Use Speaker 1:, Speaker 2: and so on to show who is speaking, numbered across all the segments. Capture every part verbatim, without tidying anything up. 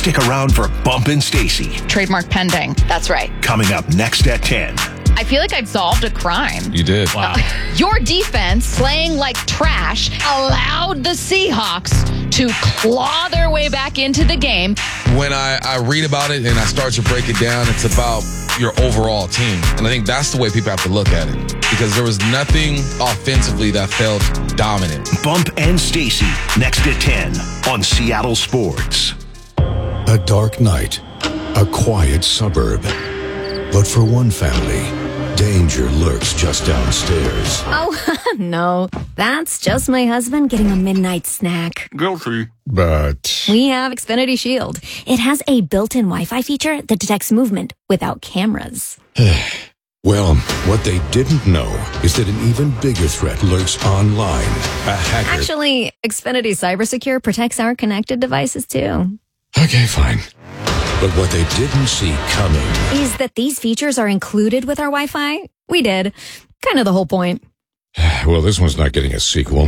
Speaker 1: Stick around for Bump and Stacy.
Speaker 2: Trademark pending.
Speaker 3: That's right.
Speaker 1: Coming up next at ten.
Speaker 2: I feel like I've solved a crime.
Speaker 4: You did.
Speaker 2: Wow. Uh, your defense, playing like trash, allowed the Seahawks to claw their way back into the game.
Speaker 4: When I, I read about it and I start to break it down, it's about your overall team. And I think that's the way people have to look at it. Because there was nothing offensively that felt dominant.
Speaker 1: Bump and Stacy, next at ten on Seattle Sports.
Speaker 5: A dark night, a quiet suburb. But for one family, danger lurks just downstairs.
Speaker 6: Oh, no. That's just my husband getting a midnight snack.
Speaker 4: Guilty.
Speaker 5: But
Speaker 6: We have Xfinity Shield. It has a built-in Wi-Fi feature that detects movement without cameras.
Speaker 5: well, what they didn't know is that an even bigger threat lurks online. A hacker.
Speaker 6: Actually, Xfinity CyberSecure protects our connected devices, too.
Speaker 5: Okay, fine. But what they didn't see coming
Speaker 6: Is that these features are included with our Wi-Fi? We did. Kind of the whole point.
Speaker 5: Well, this one's not getting a sequel.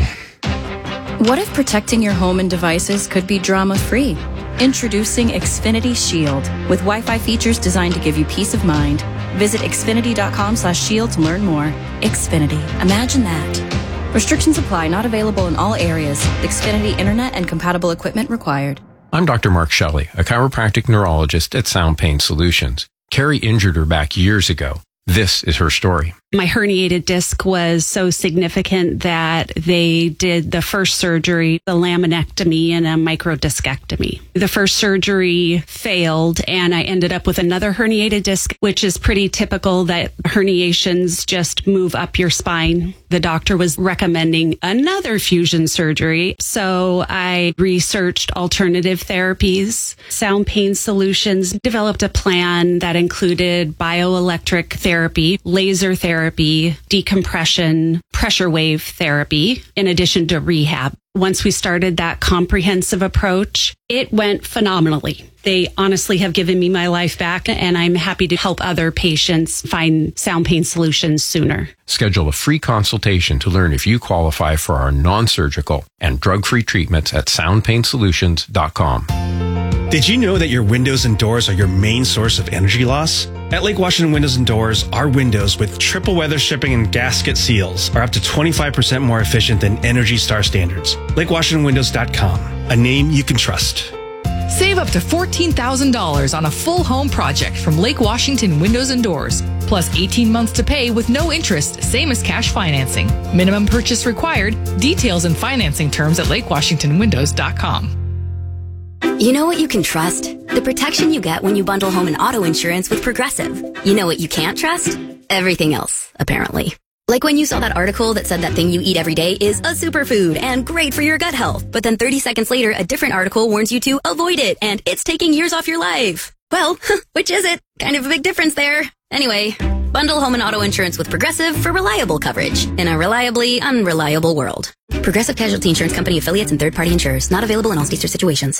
Speaker 3: What if protecting your home and devices could be drama-free? Introducing Xfinity Shield with Wi-Fi features designed to give you peace of mind. Visit xfinity.com slash shield to learn more. Xfinity. Imagine that. Restrictions apply. Not available in all areas. Xfinity Internet and compatible equipment required.
Speaker 7: I'm Doctor Mark Shelley, a chiropractic neurologist at Sound Pain Solutions. Carrie injured her back years ago. This is her story.
Speaker 8: My herniated disc was so significant that they did the first surgery, the laminectomy and a microdiscectomy. The first surgery failed and I ended up with another herniated disc, which is pretty typical that herniations just move up your spine. The doctor was recommending another fusion surgery. So I researched alternative therapies. Sound Pain Solutions developed a plan that included bioelectric therapy, laser therapy, decompression, pressure wave therapy, in addition to rehab. Once we started that comprehensive approach, it went phenomenally. They honestly have given me my life back, and I'm happy to help other patients find sound pain solutions sooner.
Speaker 7: Schedule a free consultation to learn if you qualify for our non-surgical and drug-free treatments at sound pain solutions dot com.
Speaker 9: Did you know that your windows and doors are your main source of energy loss? At Lake Washington Windows and Doors, our windows with triple weather shipping and gasket seals are up to twenty-five percent more efficient than Energy Star standards. lake washington windows dot com, a name you can trust.
Speaker 10: Save up to fourteen thousand dollars on a full home project from Lake Washington Windows and Doors. Plus eighteen months to pay with no interest, same as cash financing. Minimum purchase required. Details and financing terms at lake washington windows dot com.
Speaker 11: You know what you can trust? The protection you get when you bundle home and auto insurance with Progressive. You know what you can't trust? Everything else, apparently. Like when you saw that article that said that thing you eat every day is a superfood and great for your gut health. But then thirty seconds later, a different article warns you to avoid it and it's taking years off your life. Well, which is it? Kind of a big difference there. Anyway, bundle home and auto insurance with Progressive for reliable coverage in a reliably unreliable world. Progressive Casualty Insurance Company affiliates and third-party insurers. Not available in all states or situations.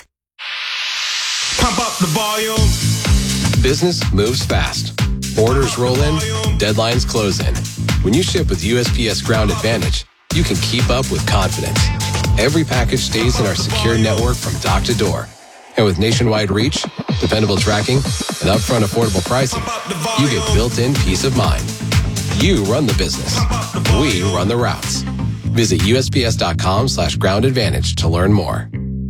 Speaker 12: Pump up the volume.
Speaker 13: Business moves fast. Orders roll in, deadlines close in. When you ship with U S P S Ground Advantage, you can keep up with confidence. Every package stays in our secure network from dock to door. And with nationwide reach, dependable tracking, and upfront affordable pricing, you get built-in peace of mind. You run the business. We run the routes. Visit U S P S dot com slash ground advantage to learn more.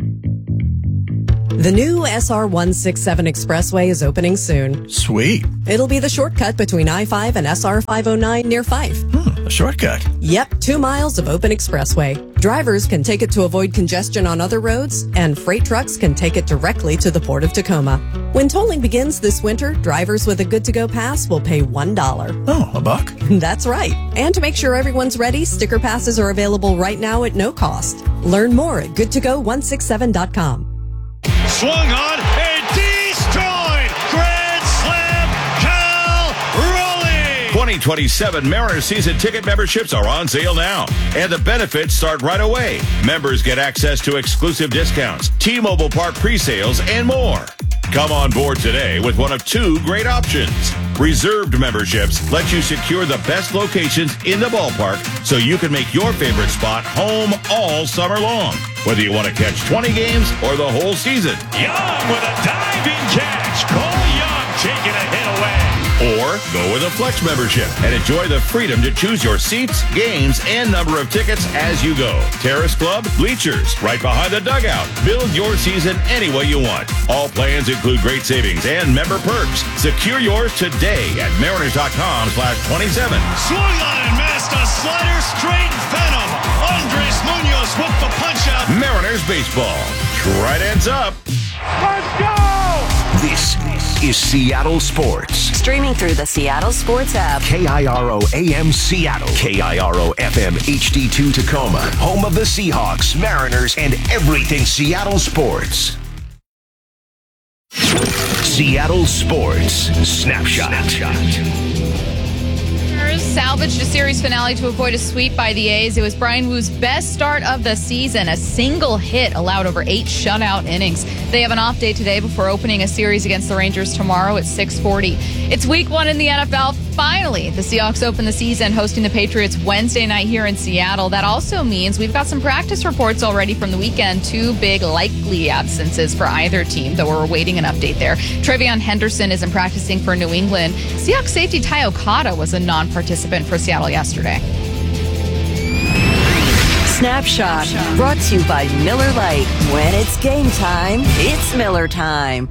Speaker 14: The new S R one sixty-seven Expressway is opening soon.
Speaker 15: Sweet.
Speaker 14: It'll be the shortcut between I five and S R five oh nine near Fife.
Speaker 15: Hmm, a shortcut.
Speaker 14: Yep, two miles of open expressway. Drivers can take it to avoid congestion on other roads, and freight trucks can take it directly to the Port of Tacoma. When tolling begins this winter, drivers with a good-to-go pass will pay one dollar.
Speaker 15: Oh, a buck?
Speaker 14: That's right. And to make sure everyone's ready, sticker passes are available right now at no cost. Learn more at good to go one sixty-seven dot com.
Speaker 12: Swung on and destroyed. Grand Slam, Cal Raleigh.
Speaker 16: twenty twenty-seven Mariners season ticket memberships are on sale now, and the benefits start right away. Members get access to exclusive discounts, T-Mobile Park pre-sales, and more. Come on board today with one of two great options. Reserved memberships let you secure the best locations in the ballpark so you can make your favorite spot home all summer long. Whether you want to catch twenty games or the whole season.
Speaker 12: Young with a dive.
Speaker 16: Go with a Flex membership and enjoy the freedom to choose your seats, games, and number of tickets as you go. Terrace Club, bleachers, right behind the dugout. Build your season any way you want. All plans include great savings and member perks. Secure yours today at mariners.com slash 27.
Speaker 12: Swung on and missed a slider straight venom. Andres Munoz with the punch out.
Speaker 16: Mariners baseball. Tridents up.
Speaker 12: Let's go!
Speaker 1: This is Seattle Sports.
Speaker 15: Streaming through the Seattle Sports app.
Speaker 1: K I R O A M Seattle. K I R O F M H D two Tacoma. Home of the Seahawks, Mariners, and everything Seattle Sports. Seattle Sports Snapshot.
Speaker 2: Salvaged a series finale to avoid a sweep by the A's. It was Brian Woo's best start of the season. A single hit allowed over eight shutout innings. They have an off day today before opening a series against the Rangers tomorrow at six forty. It's week one in the N F L. Finally, the Seahawks open the season hosting the Patriots Wednesday night here in Seattle. That also means we've got some practice reports already from the weekend. Two big likely absences for either team, though we're awaiting an update there. Trevion Henderson isn't practicing for New England. Seahawks safety Ty Okada was a non-participant for Seattle yesterday.
Speaker 15: Snapshot brought to you by Miller Lite. When it's game time, it's Miller time.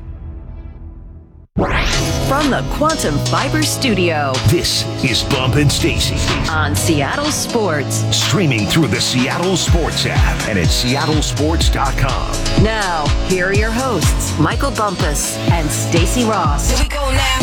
Speaker 15: From the Quantum Fiber Studio.
Speaker 1: This is Bump and Stacy
Speaker 15: on Seattle Sports.
Speaker 1: Streaming through the Seattle Sports app and at seattle sports dot com.
Speaker 15: Now, here are your hosts, Michael Bumpus and Stacy Ross.
Speaker 2: Here we go now.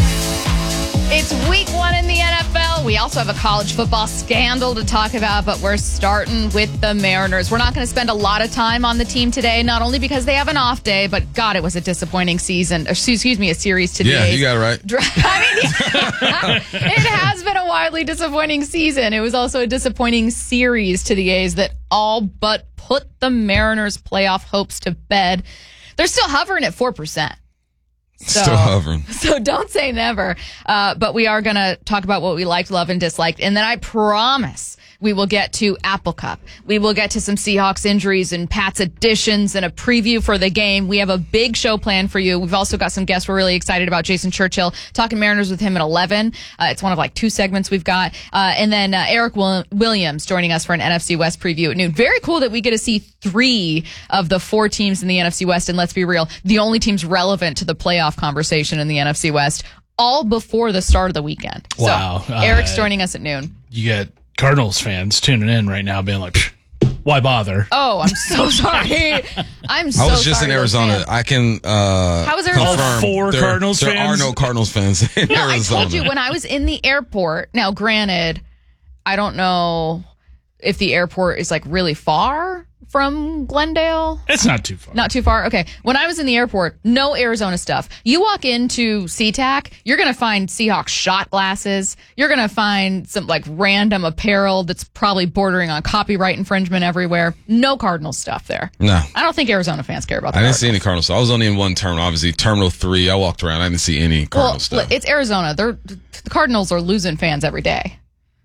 Speaker 2: It's week one in the N F L. We also have a college football scandal to talk about, but we're starting with the Mariners. We're not going to spend a lot of time on the team today, not only because they have an off day, but God, it was a disappointing season. Excuse me, a series today.
Speaker 4: Yeah, you got it right.
Speaker 2: I mean, it has been a wildly disappointing season. It was also a disappointing series to the A's that all but put the Mariners' playoff hopes to bed. They're still hovering at four percent. So,
Speaker 4: Still hovering.
Speaker 2: So don't say never. Uh, but we are going to talk about what we liked, loved, and disliked. And then I promise we will get to Apple Cup. We will get to some Seahawks injuries and Pat's additions and a preview for the game. We have a big show planned for you. We've also got some guests we're really excited about. Jason Churchill, talking Mariners with him at eleven. Uh, it's one of like two segments we've got. Uh, and then uh, Eric Will- Williams joining us for an N F C West preview at noon. Very cool that we get to see three of the four teams in the N F C West. And let's be real, the only teams relevant to the playoff conversation in the N F C West, all before the start of the weekend.
Speaker 17: Wow.
Speaker 2: So Eric's uh, joining us at noon.
Speaker 17: You get Cardinals fans tuning in right now being like, why bother?
Speaker 2: Oh, I'm so sorry. I'm so sorry.
Speaker 4: I was just
Speaker 2: sorry
Speaker 4: in Arizona. I can uh,
Speaker 2: How was Arizona?
Speaker 4: confirm
Speaker 17: All four
Speaker 4: there,
Speaker 17: Cardinals
Speaker 4: there
Speaker 17: fans?
Speaker 4: are no Cardinals fans in
Speaker 2: no,
Speaker 4: Arizona.
Speaker 2: I told you when I was in the airport. Now, granted, I don't know if the airport is like really far from Glendale.
Speaker 17: It's not too far.
Speaker 2: Not too far. Okay. When I was in the airport, no Arizona stuff. You walk into SeaTac, you're going to find Seahawks shot glasses. You're going to find some like random apparel that's probably bordering on copyright infringement everywhere. No Cardinals stuff there.
Speaker 4: No.
Speaker 2: I don't think Arizona fans care about that.
Speaker 4: I didn't see any Cardinals stuff. I was only in one terminal, obviously. Terminal three, I walked around. I didn't see any Cardinals
Speaker 2: well,
Speaker 4: stuff.
Speaker 2: It's Arizona. They're, the Cardinals are losing fans every day.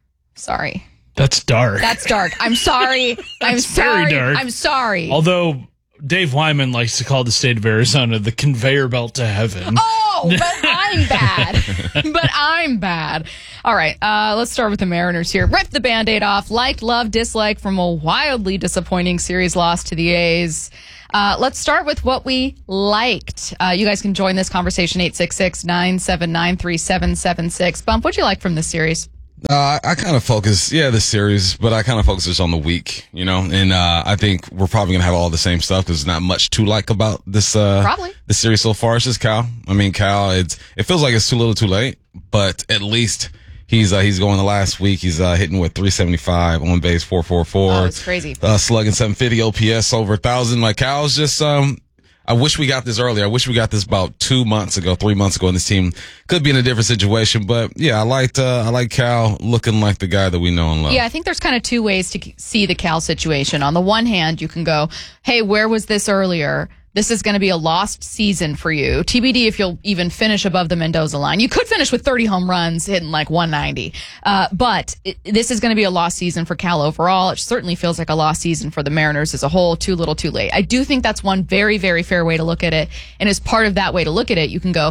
Speaker 2: Sorry.
Speaker 17: That's dark.
Speaker 2: That's dark. I'm sorry. I'm sorry.
Speaker 17: Very dark.
Speaker 2: I'm sorry.
Speaker 17: Although Dave Wyman likes to call the state of Arizona the conveyor belt to heaven.
Speaker 2: Oh, but I'm bad. But I'm bad. All right, uh, let's start with the Mariners here. Rip the Band-Aid off. Liked, love, dislike from a wildly disappointing series loss to the A's. Uh, let's start with what we liked. Uh, you guys can join this conversation, eight six six, nine seven nine, three seven seven six. Bump, what'd you like from this series?
Speaker 4: Uh, I, I kind of focus, yeah, the series, but I kind of focus just on the week, you know, and uh, I think we're probably going to have all the same stuff. There's not much to like about this, uh,
Speaker 2: probably.
Speaker 4: this series so far. It's just Cal. I mean, Cal, it's, it feels like it's too little too late, but at least he's, uh, he's going the last week. He's, uh, hitting with three seventy-five on base, four forty-four.
Speaker 2: Oh, it's crazy.
Speaker 4: Uh, slugging seven fifty O P S over a thousand. Like Cal's just, um, I wish we got this earlier. I wish we got this about two months ago, three months ago, and this team could be in a different situation. But yeah, I liked, uh, I like Cal looking like the guy that we know and love.
Speaker 2: Yeah, I think there's kind of two ways to see the Cal situation. On the one hand, you can go, hey, where was this earlier? This is going to be a lost season for you. T B D if you'll even finish above the Mendoza line. You could finish with thirty home runs, hitting like one ninety. Uh, but it, this is going to be a lost season for Cal overall. It certainly feels like a lost season for the Mariners as a whole. Too little, too late. I do think that's one very, very fair way to look at it. And as part of that way to look at it, you can go,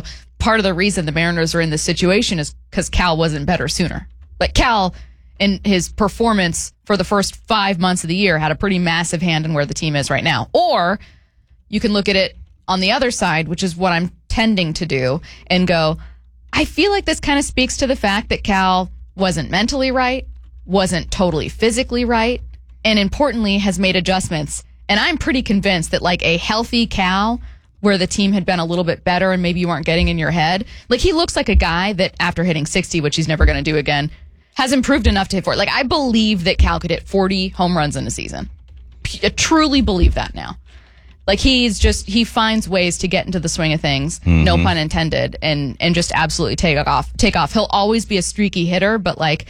Speaker 2: part of the reason the Mariners are in this situation is because Cal wasn't better sooner. Like Cal, in his performance for the first five months of the year, had a pretty massive hand in where the team is right now. Or you can look at it on the other side, which is what I'm tending to do, and go, I feel like this kind of speaks to the fact that Cal wasn't mentally right, wasn't totally physically right, and importantly has made adjustments. And I'm pretty convinced that like a healthy Cal, where the team had been a little bit better and maybe you weren't getting in your head, like he looks like a guy that after hitting sixty, which he's never going to do again, has improved enough to hit forty. Like I believe that Cal could hit forty home runs in a season. I truly believe that now. Like he's just, he finds ways to get into the swing of things, mm-hmm. no pun intended, and and just absolutely take off. Take off. He'll always be a streaky hitter, but like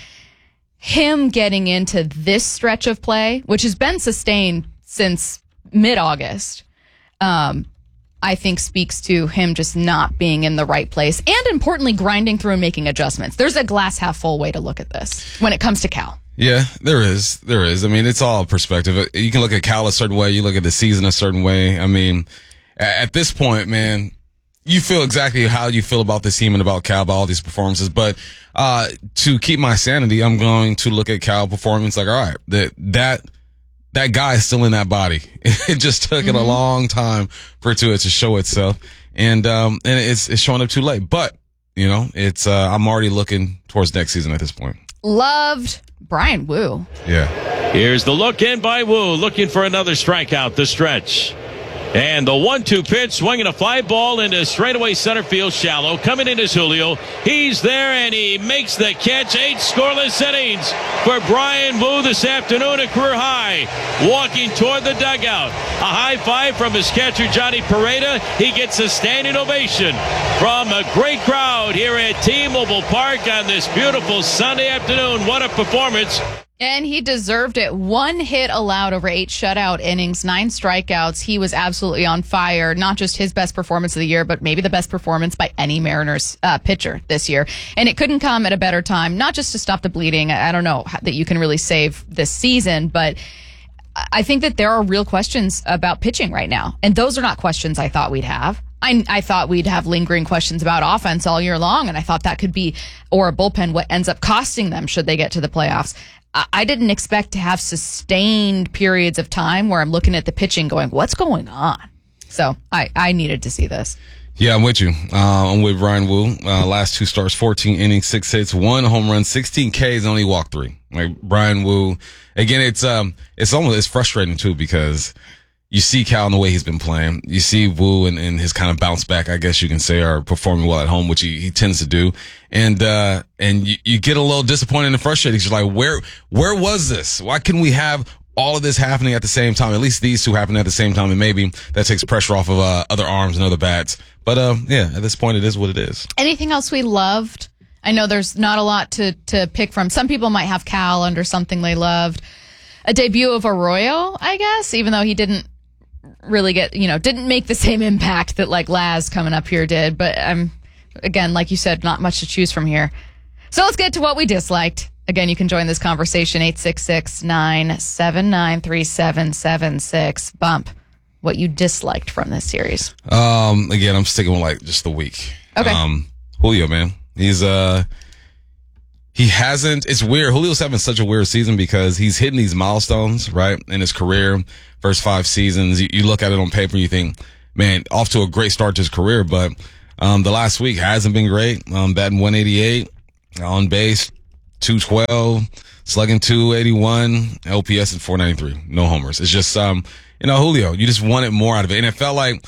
Speaker 2: him getting into this stretch of play, which has been sustained since mid-August, um, I think speaks to him just not being in the right place, and importantly, grinding through and making adjustments. There's a glass half full way to look at this when it comes to Cal.
Speaker 4: Yeah, there is. There is. I mean, it's all perspective. You can look at Cal a certain way. You look at the season a certain way. I mean, at this point, man, you feel exactly how you feel about this team and about Cal, about all these performances. But, uh, to keep my sanity, I'm going to look at Cal performance like, all right, that, that, that guy is still in that body. It just took mm-hmm. it a long time for it to, to show itself. And, um, and it's, it's showing up too late. But, you know, it's, uh, I'm already looking towards next season at this point.
Speaker 2: Loved Brian Wu.
Speaker 4: Yeah.
Speaker 12: Here's the look in by Wu, looking for another strikeout, the stretch. And the one two pitch, swinging a fly ball into straightaway center field shallow. Coming in is Julio. He's there, and he makes the catch. Eight scoreless innings for Brian Wu this afternoon, a career high. Walking toward the dugout. A high five from his catcher, Johnny Pareda. He gets a standing ovation from a great crowd here at T-Mobile Park on this beautiful Sunday afternoon. What a performance.
Speaker 2: And he deserved it. One hit allowed over eight shutout innings, nine strikeouts. He was absolutely on fire. Not just his best performance of the year, but maybe the best performance by any Mariners uh, pitcher this year. And it couldn't come at a better time, not just to stop the bleeding. I don't know that you can really save this season, but I think that there are real questions about pitching right now. And those are not questions I thought we'd have. I, I thought we'd have lingering questions about offense all year long, and I thought that could be, or a bullpen, what ends up costing them should they get to the playoffs. I didn't expect to have sustained periods of time where I'm looking at the pitching going, what's going on? So I, I needed to see this.
Speaker 4: Yeah, I'm with you. Uh, I'm with Brian Wu. Uh, last two starts, fourteen innings, six hits, one home run, sixteen Ks, only walked three. Like Brian Wu. Again, it's, um, it's almost, it's frustrating too because you see Cal in the way he's been playing. You see Wu and, and his kind of bounce back, I guess you can say, are performing well at home, which he, he tends to do. And, uh, and you, you get a little disappointed and frustrated. You're like, where, where was this? Why couldn't we have all of this happening at the same time? At least these two happening at the same time. And maybe that takes pressure off of, uh, other arms and other bats. But, uh, yeah, at this point, it is what it is.
Speaker 2: Anything else we loved? I know there's not a lot to, to pick from. Some people might have Cal under something they loved. A debut of Arroyo, I guess, even though he didn't really get, you know, didn't make the same impact that like Laz coming up here did. But um, again, like you said, not much to choose from here. So let's get to what we disliked. Again, you can join this conversation, eight six six, nine seven nine, three seven seven six. Bump, what you disliked from this series.
Speaker 4: Um, again, I'm sticking with like just the week.
Speaker 2: Okay.
Speaker 4: Um, Julio, man. He's, uh, he hasn't, it's weird. Julio's having such a weird season because he's hitting these milestones, right, in his career. First five seasons, you, you look at it on paper and you think, man, off to a great start to his career. But, um, the last week hasn't been great. Um, batting one eighty-eight, on base, two twelve, slugging two eighty-one, L P S at four ninety-three. No homers. It's just, um, you know, Julio, you just wanted more out of it. And it felt like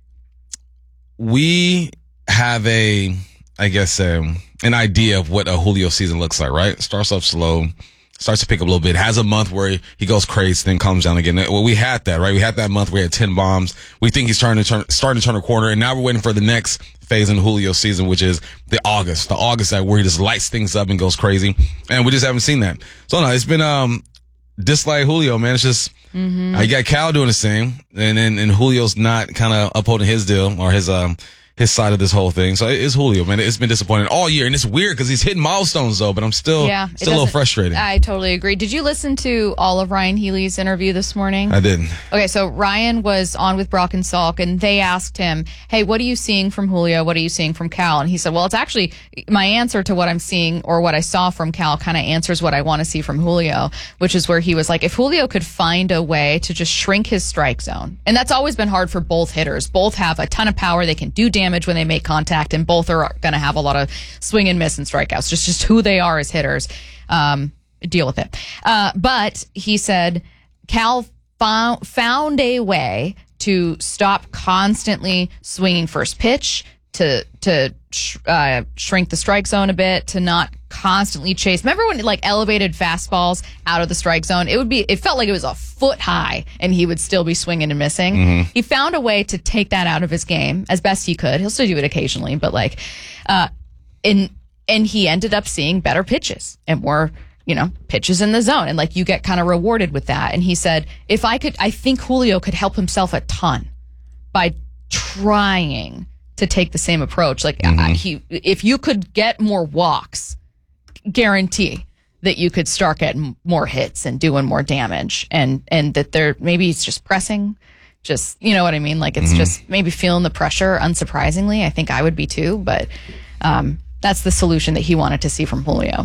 Speaker 4: we have a, I guess, um, an idea of what a Julio season looks like, right? Starts off slow, starts to pick up a little bit, has a month where he, he goes crazy, then calms down again. Well, we had that, right? We had that month where he had ten bombs. We think he's starting to turn, starting to turn a corner, and now we're waiting for the next phase in Julio's season, which is the August, the August that where he just lights things up and goes crazy. And we just haven't seen that. So no, it's been, um, dislike Julio, man. It's just, mm-hmm. uh, you got Cal doing the same, and then, and Julio's not kind of upholding his deal or his, um, his side of this whole thing. So it's Julio, man. It's been disappointing all year, and it's weird because he's hitting milestones though. But I'm still,
Speaker 2: yeah,
Speaker 4: still a little frustrated.
Speaker 2: I totally agree. Did you listen to all of Ryan Healy's interview this morning?
Speaker 4: I didn't.
Speaker 2: Okay, so Ryan was on with Brock and Salk, and they asked him, "Hey, what are you seeing from Julio? What are you seeing from Cal?" And he said, "Well, it's actually my answer to what I'm seeing or what I saw from Cal kind of answers what I want to see from Julio," which is where he was like, if Julio could find a way to just shrink his strike zone, and that's always been hard for both hitters. Both have a ton of power; they can do damage when they make contact, and both are going to have a lot of swing and miss and strikeouts. Just just who they are as hitters. Um, deal with it. Uh, but he said Cal found found a way to stop constantly swinging first pitch, to to sh- uh, shrink the strike zone a bit, to not constantly chase. Remember when like elevated fastballs out of the strike zone? It would be. It felt like it was a foot high, and he would still be swinging and missing. Mm-hmm. He found a way to take that out of his game as best he could. He'll still do it occasionally, but like, uh, in and he ended up seeing better pitches and more, you know, pitches in the zone, and like you get kind of rewarded with that. And he said, if I could, I think Julio could help himself a ton by trying to take the same approach. Like mm-hmm. uh, he, if you could get more walks, guarantee that you could start getting more hits and doing more damage, and and that there maybe he's just pressing, just you know what I mean. Like it's mm-hmm. just maybe feeling the pressure. Unsurprisingly, I think I would be too. But um, that's the solution that he wanted to see from Julio.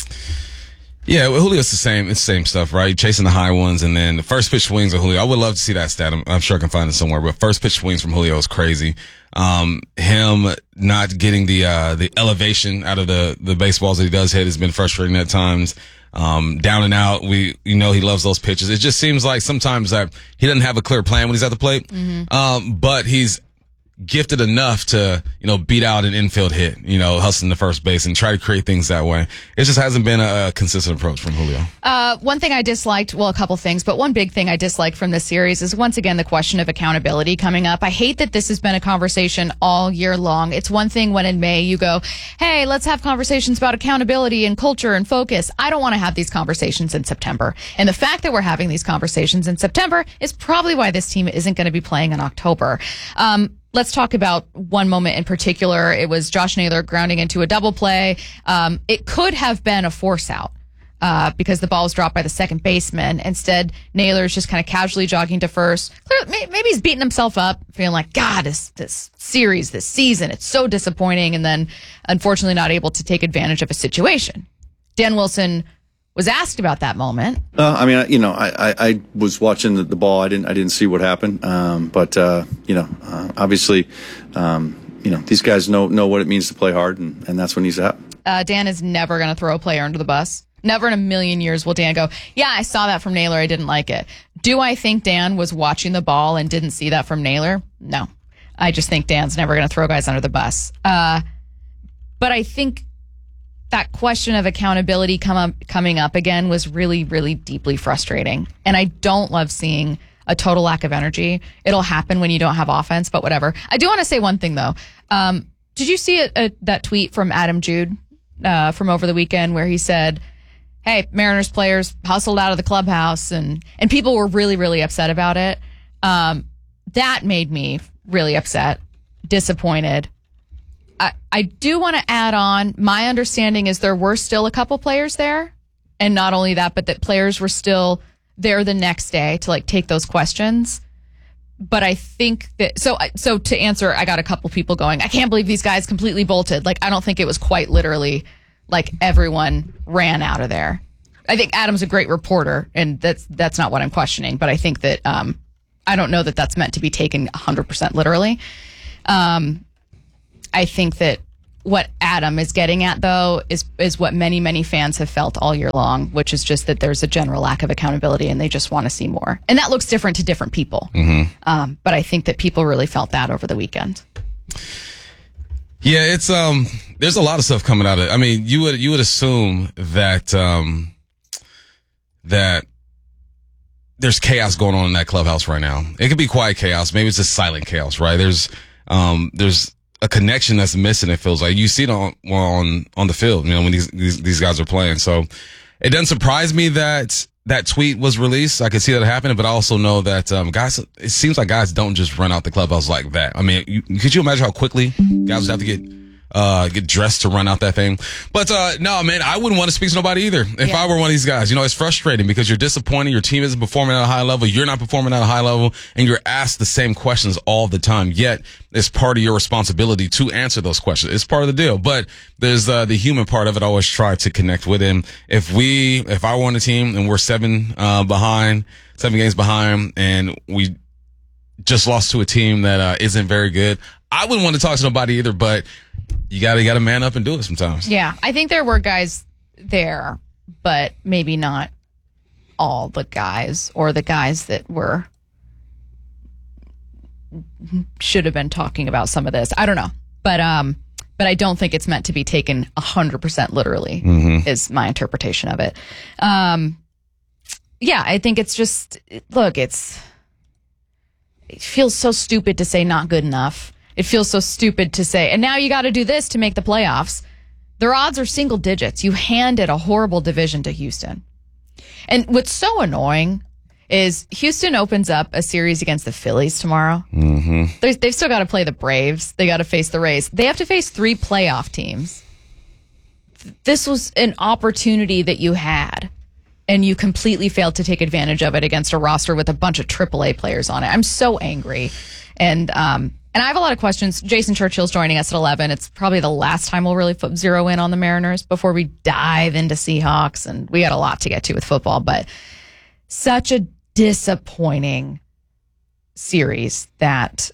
Speaker 4: Yeah, well, Julio's the same. It's the same stuff, right? Chasing the high ones, and then the first pitch swings of Julio. I would love to see that stat. I'm, I'm sure I can find it somewhere. But first pitch swings from Julio is crazy. Um, him not getting the uh, the elevation out of the the baseballs that he does hit has been frustrating at times. Um, down and out, we you know he loves those pitches. It just seems like sometimes that he doesn't have a clear plan when he's at the plate. Mm-hmm. Um, but he's gifted enough to, you know, beat out an infield hit, you know, hustling the first base and try to create things that way. It just hasn't been a, a consistent approach from Julio.
Speaker 2: Uh, one thing I disliked, well, a couple things, but one big thing I disliked from this series is once again the question of accountability coming up. I hate that this has been a conversation all year long. It's one thing when in May you go, hey, let's have conversations about accountability and culture and focus. I don't want to have these conversations in September. And the fact that we're having these conversations in September is probably why this team isn't going to be playing in October. Um, Let's talk about one moment in particular. It was Josh Naylor grounding into a double play. Um, it could have been a force out uh, because the ball was dropped by the second baseman. Instead, Naylor's just kind of casually jogging to first. Clearly, maybe he's beating himself up, feeling like, God, this, this series, this season, it's so disappointing. And then, unfortunately, not able to take advantage of a situation. Dan Wilson was asked about that moment.
Speaker 18: Uh, I mean, you know, I, I, I was watching the, the ball. I didn't I didn't see what happened. Um, but uh, you know, uh, obviously, um, you know, these guys know know what it means to play hard, and, and that's what needs to happen.
Speaker 2: Uh, Dan is never going to throw a player under the bus. Never in a million years will Dan go, yeah, I saw that from Naylor. I didn't like it. Do I think Dan was watching the ball and didn't see that from Naylor? No. I just think Dan's never going to throw guys under the bus. Uh, but I think that question of accountability come up, coming up again was really, really deeply frustrating. And I don't love seeing a total lack of energy. It'll happen when you don't have offense, but whatever. I do want to say one thing, though. Um, did you see a, a, that tweet from Adam Jude uh, from over the weekend where he said, hey, Mariners players hustled out of the clubhouse, and, and people were really, really upset about it? Um, that made me really upset, disappointed. I, I do want to add on, my understanding is there were still a couple players there. And not only that, but that players were still there the next day to like take those questions. But I think that, so, so to answer, I got a couple people going, I can't believe these guys completely bolted. Like, I don't think it was quite literally like everyone ran out of there. I think Adam's a great reporter, and that's, that's not what I'm questioning. But I think that, um, I don't know that that's meant to be taken one hundred percent literally. Um, I think that what Adam is getting at, though, is is what many, many fans have felt all year long, which is just that there's a general lack of accountability and they just want to see more. And that looks different to different people. Mm-hmm. Um, but I think that people really felt that over the weekend.
Speaker 4: Yeah, it's um. There's a lot of stuff coming out of it. I mean, you would you would assume that um that there's chaos going on in that clubhouse right now. It could be quiet chaos. Maybe it's just silent chaos, right? There's um there's a connection that's missing. It feels like you see it on on on the field, you know, when these these, these guys are playing. So it doesn't surprise me that that tweet was released. I could see that happening, but I also know that um, guys, it seems like guys don't just run out the clubhouse like that. I mean, you, could you imagine how quickly guys would have to get uh, get dressed to run out that thing? But uh, no, man, I wouldn't want to speak to nobody either. If yeah. I were one of these guys, you know, it's frustrating because you're disappointed. Your team isn't performing at a high level. You're not performing at a high level, and you're asked the same questions all the time. Yet it's part of your responsibility to answer those questions. It's part of the deal. But there's uh, the human part of it. I always try to connect with him. If we, if I were on a team and we're seven uh, behind, seven games behind, and we just lost to a team that uh, isn't very good, I wouldn't want to talk to nobody either. But you gotta, you gotta man up and do it sometimes.
Speaker 2: Yeah, I think there were guys there, but maybe not all the guys, or the guys that were should have been talking about some of this. I don't know, but um, but I don't think it's meant to be taken a hundred percent literally. Mm-hmm. Is my interpretation of it. Um, yeah, I think it's just look, it's it feels so stupid to say not good enough. It feels so stupid to say, and now you got to do this to make the playoffs. Their odds are single digits. You handed a horrible division to Houston. And what's so annoying is Houston opens up a series against the Phillies tomorrow.
Speaker 4: Mm-hmm.
Speaker 2: They've, they've still got to play the Braves. They got to face the Rays. They have to face three playoff teams. This was an opportunity that you had, and you completely failed to take advantage of it against a roster with a bunch of triple A players on it. I'm so angry. And, um, And I have a lot of questions. Jason Churchill's joining us at eleven. It's probably the last time we'll really zero in on the Mariners before we dive into Seahawks. And we got a lot to get to with football, but such a disappointing series that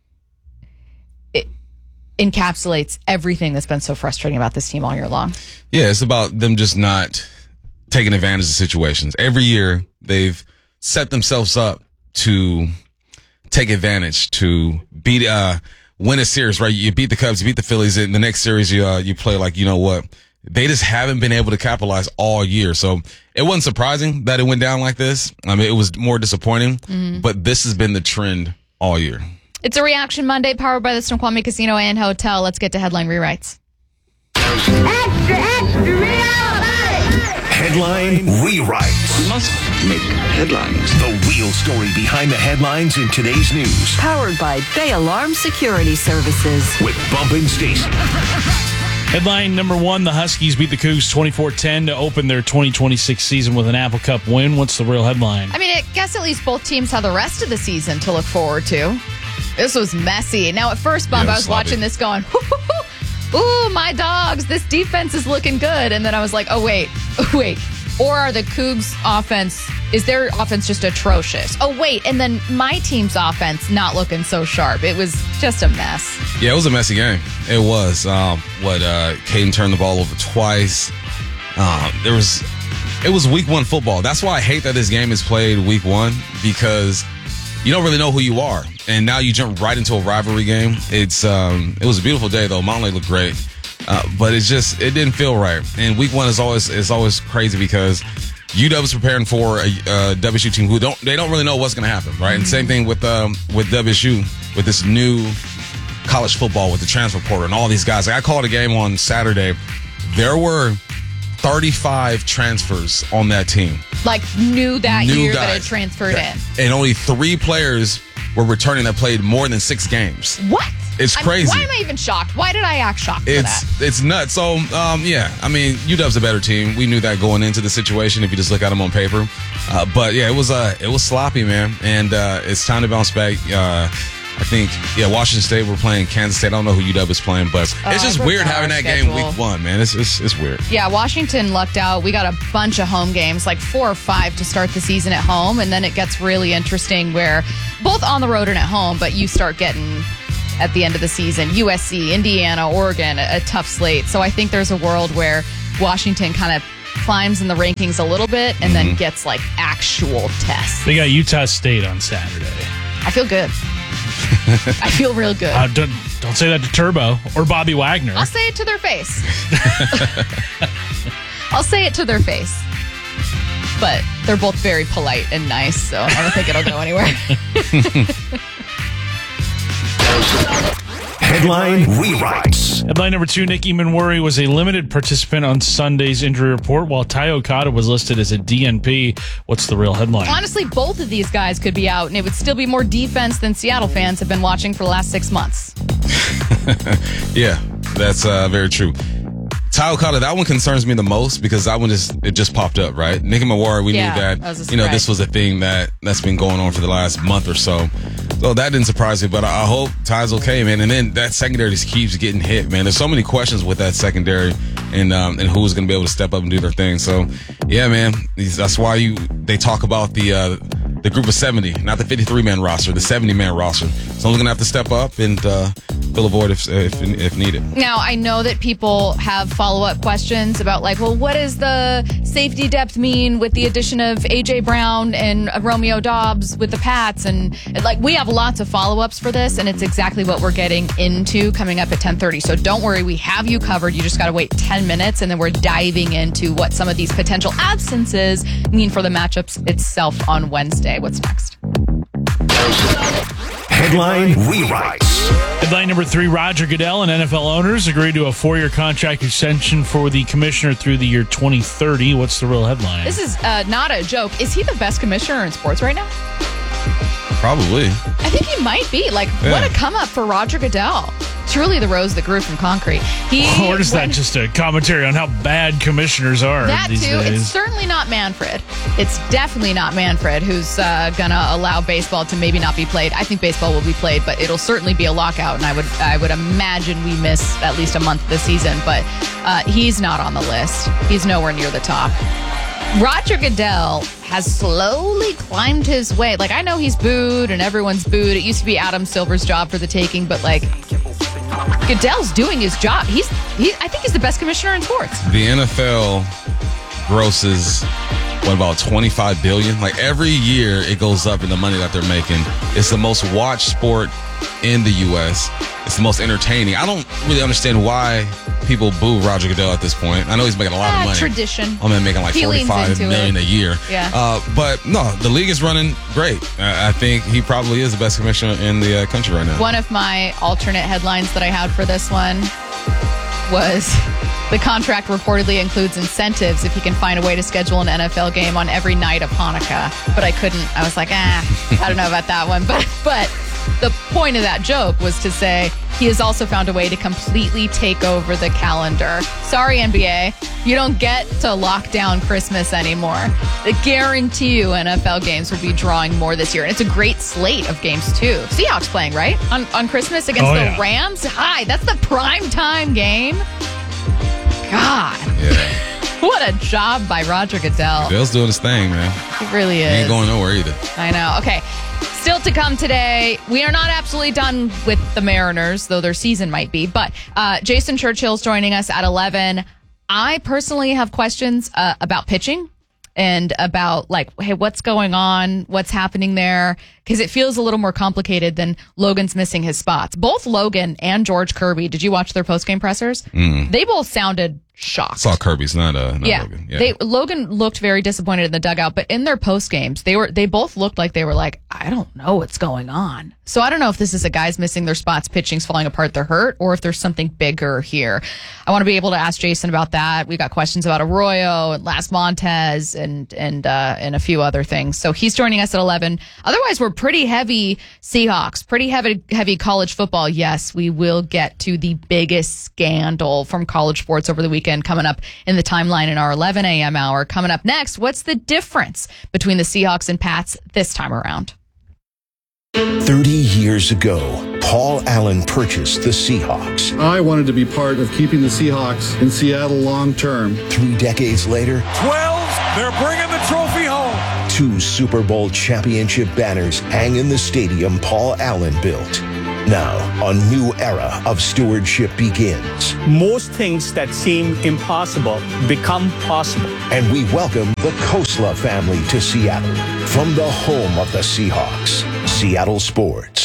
Speaker 2: it encapsulates everything that's been so frustrating about this team all year long.
Speaker 4: Yeah, it's about them just not taking advantage of situations. Every year they've set themselves up to take advantage, to beat, uh, win a series, right? You beat the Cubs, you beat the Phillies. In the next series, you, uh, you play like, you know what? They just haven't been able to capitalize all year. So it wasn't surprising that it went down like this. I mean, it was more disappointing, mm-hmm. but this has been the trend all year.
Speaker 2: It's a Reaction Monday powered by the Snoqualmie Casino and Hotel. Let's get to headline rewrites.
Speaker 1: Extra, extra, rewrite! Headline rewrites.
Speaker 19: We must make headlines.
Speaker 1: The real story behind the headlines in today's news.
Speaker 15: Powered by Bay Alarm Security Services.
Speaker 1: With Bump and Stacy.
Speaker 17: Headline number one, the Huskies beat the Cougs twenty-four ten to open their twenty twenty-six season with an Apple Cup win. What's the real headline?
Speaker 2: I mean, I guess at least both teams have the rest of the season to look forward to. This was messy. Now, at first, Bump, yeah, I was sloppy. watching this going, ooh, my dogs, this defense is looking good. And then I was like, oh, wait, wait. Or are the Cougs offense, is their offense just atrocious? Oh, wait, and then my team's offense not looking so sharp. It was just a mess.
Speaker 4: Yeah, it was a messy game. It was. Um, what, uh, Caden turned the ball over twice. Um, there was, it was week one football. That's why I hate that this game is played week one, because you don't really know who you are. And now you jump right into a rivalry game. It's, um, it was a beautiful day, though. Mountain Lake looked great. Uh, but it's just, it didn't feel right. And week one is always, is always crazy because U W is preparing for a, a W S U team who don't, they don't really know what's going to happen, right? Mm-hmm. And same thing with, um, with W S U, with this new college football, with the transfer portal and all these guys. Like, I called a game on Saturday. There were thirty-five transfers on that team.
Speaker 2: Like, knew that
Speaker 4: new
Speaker 2: year
Speaker 4: guys.
Speaker 2: that had transferred
Speaker 4: yeah.
Speaker 2: in.
Speaker 4: And only three players were returning that played more than six games.
Speaker 2: What?
Speaker 4: It's
Speaker 2: I'm,
Speaker 4: crazy.
Speaker 2: why am I even shocked? Why did I act shocked
Speaker 4: it's,
Speaker 2: for that?
Speaker 4: It's nuts. So, um, yeah, I mean, U W's a better team. We knew that going into the situation if you just look at them on paper. Uh, but, yeah, it was uh, it was sloppy, man. And uh, it's time to bounce back. Uh, I think, yeah, Washington State, we're playing Kansas State. I don't know who U W is playing, but
Speaker 2: uh,
Speaker 4: it's just weird having that schedule. game week one, man. It's, it's it's weird.
Speaker 2: Yeah, Washington lucked out. We got a bunch of home games, like four or five to start the season at home, and then it gets really interesting where both on the road and at home, but you start getting, at the end of the season, U S C, Indiana, Oregon, a, a tough slate. So I think there's a world where Washington kind of climbs in the rankings a little bit and mm-hmm. then gets, like, actual tests.
Speaker 17: They got Utah State on Saturday.
Speaker 2: I feel good. I feel real good.
Speaker 17: Uh, don't, don't say that to Turbo or Bobby Wagner.
Speaker 2: I'll say it to their face. I'll say it to their face. But they're both very polite and nice, so I don't think it'll go anywhere.
Speaker 1: Headline rewrites.
Speaker 17: Headline number two, Nikki Manwuri was a limited participant on Sunday's injury report, while Tai Okada was listed as a D N P. What's the real headline?
Speaker 2: Honestly, both of these guys could be out, and it would still be more defense than Seattle fans have been watching for the last six months.
Speaker 4: Yeah, that's uh, very true. Tai Okada, that one concerns me the most because that one just it just popped up, right? Nikki Manwuri, we
Speaker 2: Yeah,
Speaker 4: knew that,
Speaker 2: that was a
Speaker 4: you know,
Speaker 2: surprise.
Speaker 4: this was a thing that that's been going on for the last month or so. So that didn't surprise me, but I I hope Ty's okay, man. And then that secondary just keeps getting hit, man. There's so many questions with that secondary and um, and who's going to be able to step up and do their thing. So yeah, man, these, that's why you they talk about the uh, the group of seventy, not the fifty-three man roster, the seventy man roster. Someone's going to have to step up and uh, fill a void if, if if needed.
Speaker 2: Now, I know that people have follow-up questions about, like, well, what does the safety depth mean with the addition of A J. Brown and uh, Romeo Dobbs with the Pats? And, and, like, we have lots of follow-ups for this, and it's exactly what we're getting into coming up at ten thirty. So don't worry, we have you covered. You just got to wait ten minutes, and then we're diving into what some of these potential absences mean for the matchups itself on Wednesday. What's next?
Speaker 1: Headline rewrites.
Speaker 17: Headline number three, Roger Goodell and N F L owners agreed to a four-year contract extension for the commissioner through the year twenty thirty. What's the real headline?
Speaker 2: This is uh, not a joke. Is he the best commissioner in sports right now?
Speaker 4: Probably.
Speaker 2: I think he might be. Like,
Speaker 4: Yeah.
Speaker 2: what a come up for Roger Goodell. Truly the rose that grew from concrete. He
Speaker 17: Or is that
Speaker 2: when-
Speaker 17: just a commentary on how bad commissioners are
Speaker 2: that
Speaker 17: these
Speaker 2: too?
Speaker 17: days?
Speaker 2: It's certainly not Manfred. It's definitely not Manfred who's uh, gonna allow baseball to maybe not be played. I think baseball will be played, but it'll certainly be a lockout, and I would I would imagine we miss at least a month this season. But uh, he's not on the list. He's nowhere near the top. Roger Goodell has slowly climbed his way. Like, I know he's booed and everyone's booed. It used to be Adam Silver's job for the taking, but like Goodell's doing his job. He's he I think he's the best commissioner in sports.
Speaker 4: The N F L grosses what about twenty-five billion? Like every year it goes up in the money that they're making. It's the most watched sport in the U S. It's the most entertaining. I don't really understand why people boo Roger Goodell at this point. I know he's making a lot
Speaker 2: Ah,
Speaker 4: of money.
Speaker 2: tradition.
Speaker 4: I'm making like
Speaker 2: He leans
Speaker 4: forty-five
Speaker 2: into
Speaker 4: million
Speaker 2: it.
Speaker 4: a year.
Speaker 2: Yeah.
Speaker 4: Uh, but no, the league is running great. I I think he probably is the best commissioner in the uh, country right now.
Speaker 2: One of my alternate headlines that I had for this one was the contract reportedly includes incentives if he can find a way to schedule an N F L game on every night of Hanukkah. But I couldn't. I was like, ah, I don't know about that one. But but the point of that joke was to say he has also found a way to completely take over the calendar. Sorry, N B A. You don't get to lock down Christmas anymore. I guarantee you N F L games will be drawing more this year. And it's a great slate of games, too. Seahawks playing, right? On, on Christmas against
Speaker 17: Oh,
Speaker 2: the
Speaker 17: yeah.
Speaker 2: Rams? Hi, that's the prime time game. God.
Speaker 4: Yeah.
Speaker 2: What a job by Roger Goodell.
Speaker 4: Goodell's doing his thing, man.
Speaker 2: He really
Speaker 4: He
Speaker 2: is.
Speaker 4: ain't going nowhere either.
Speaker 2: I know. Okay. Still to come today, we are not absolutely done with the Mariners, though their season might be. But uh, Jason Churchill's joining us at eleven. I personally have questions uh, about pitching and about, like, hey, what's going on? What's happening there? Because it feels a little more complicated than Logan's missing his spots. Both Logan and George Kirby, did you watch their postgame pressers?
Speaker 4: Mm.
Speaker 2: They both sounded shocked.
Speaker 4: Saw Kirby's, not, uh, not
Speaker 2: yeah.
Speaker 4: Logan. Yeah.
Speaker 2: They Logan looked very disappointed in the dugout, but in their post games, they were they both looked like they were like, I don't know what's going on. So I don't know if this is a guys missing their spots, pitching's falling apart, they're hurt, or if there's something bigger here. I want to be able to ask Jason about that. We got questions about Arroyo and Las Montez and and uh, and a few other things. So he's joining us at eleven. Otherwise, we're pretty heavy Seahawks, pretty heavy heavy college football. Yes, we will get to the biggest scandal from college sports over the weekend coming up in the timeline in our eleven a.m. hour. Coming up next, what's the difference between the Seahawks and Pats this time around?
Speaker 1: thirty years ago, Paul Allen purchased the Seahawks.
Speaker 20: I wanted to be part of keeping the Seahawks in Seattle long term.
Speaker 1: Three decades later,
Speaker 21: twelve, they're bringing the trophy home.
Speaker 1: two Super Bowl championship banners hang in the stadium Paul Allen built. Now, a new era of stewardship begins.
Speaker 22: Most things that seem impossible become possible.
Speaker 1: And we welcome the Kosla family to Seattle from the home of the Seahawks, Seattle Sports.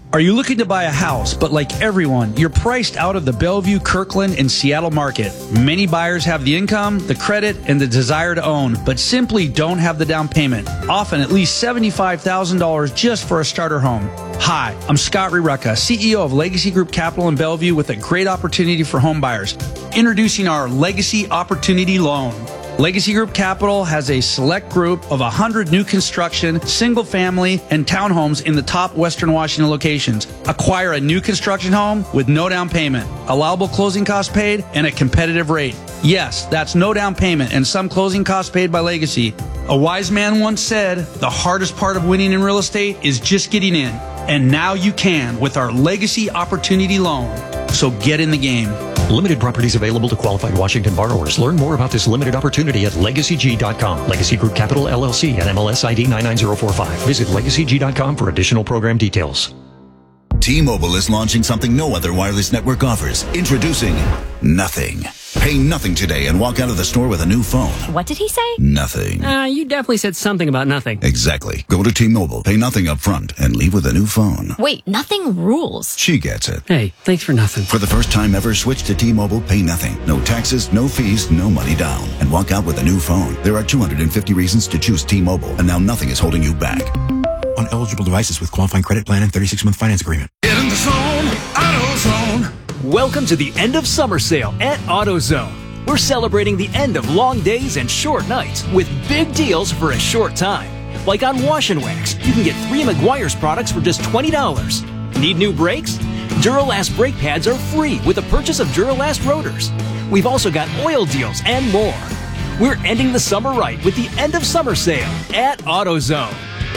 Speaker 5: Are you looking to buy a house, but like everyone, you're priced out of the Bellevue, Kirkland, and Seattle market? Many buyers have the income, the credit, and the desire to own, but simply don't have the down payment, often at least seventy-five thousand dollars just for a starter home. Hi, I'm Scott Rirucka, C E O of Legacy Group Capital in Bellevue, with a great opportunity for home buyers. Introducing our Legacy Opportunity Loan. Legacy Group Capital has a select group of one hundred new construction, single-family, and townhomes in the top Western Washington locations. Acquire a new construction home with no down payment, allowable closing costs paid, and a competitive rate. Yes, that's no down payment and some closing costs paid by Legacy. A wise man once said, the hardest part of winning in real estate is just getting in. And now you can with our Legacy Opportunity Loan. So get in the game.
Speaker 6: Limited properties available to qualified Washington borrowers. Learn more about this limited opportunity at legacy g dot com. Legacy Group Capital, L L C, and M L S I D nine nine zero four five. Visit legacy g dot com for additional program details.
Speaker 23: T-Mobile is launching something no other wireless network offers. Introducing Nothing. Pay nothing today and walk out of the store with a new phone.
Speaker 24: What did he say?
Speaker 23: Nothing.
Speaker 24: Uh, you definitely said something about nothing.
Speaker 23: Exactly. Go to T-Mobile, pay nothing up front, and leave with a new phone.
Speaker 24: Wait, nothing rules.
Speaker 23: She gets it.
Speaker 24: Hey, thanks for nothing.
Speaker 23: For the first time ever, switch to T-Mobile, pay nothing. No taxes, no fees, no money down. And walk out with a new phone. There are two hundred fifty reasons to choose T-Mobile, and now nothing is holding you back.
Speaker 25: On eligible devices with qualifying credit plan and thirty-six month finance agreement.
Speaker 26: Get in the zone, AutoZone. Welcome to the end of summer sale at AutoZone. We're celebrating the end of long days and short nights with big deals for a short time. Like on Wash and Wax, you can get three Meguiar's products for just twenty dollars. Need new brakes? Duralast brake pads are free with the purchase of Duralast rotors. We've also got oil deals and more. We're ending the summer right with the end of summer sale at AutoZone.